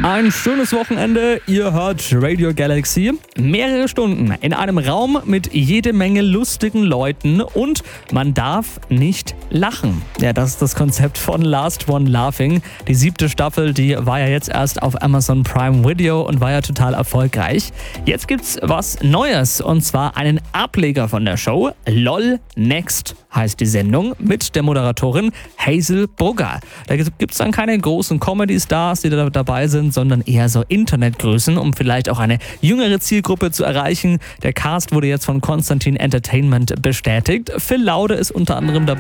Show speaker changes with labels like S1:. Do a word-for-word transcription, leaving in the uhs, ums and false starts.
S1: Ein schönes Wochenende, ihr hört Radio Galaxy. Mehrere Stunden in einem Raum mit jede Menge lustigen Leuten und man darf nicht lachen. Ja, das ist das Konzept von Last One Laughing. Die siebte Staffel, die war ja jetzt erst auf Amazon Prime Video und war ja total erfolgreich. Jetzt gibt's was Neues und zwar einen Ableger von der Show. LOL Next heißt die Sendung mit der Moderatorin Hazel Brugger. Da gibt's dann keine großen Comedy-Stars, die da dabei sind, sondern eher so Internetgrößen, um vielleicht auch eine jüngere Zielgruppe zu erreichen. Der Cast wurde jetzt von Konstantin Entertainment bestätigt. Phil Laude ist unter anderem dabei.